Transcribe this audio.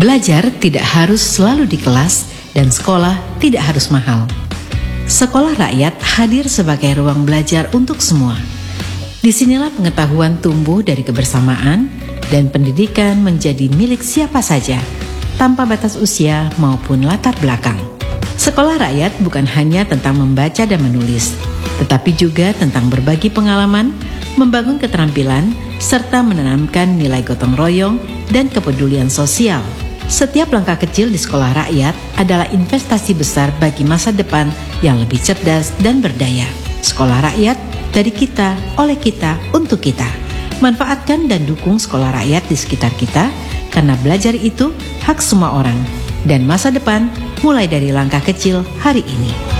Belajar tidak harus selalu di kelas dan sekolah tidak harus mahal. Sekolah rakyat hadir sebagai ruang belajar untuk semua. Disinilah pengetahuan tumbuh dari kebersamaan dan pendidikan menjadi milik siapa saja, tanpa batas usia maupun latar belakang. Sekolah rakyat bukan hanya tentang membaca dan menulis, tetapi juga tentang berbagi pengalaman, membangun keterampilan, serta menanamkan nilai gotong royong dan kepedulian sosial. Setiap langkah kecil di sekolah rakyat adalah investasi besar bagi masa depan yang lebih cerdas dan berdaya. Sekolah rakyat dari kita, oleh kita, untuk kita. Manfaatkan dan dukung sekolah rakyat di sekitar kita, karena belajar itu hak semua orang. Dan masa depan mulai dari langkah kecil hari ini.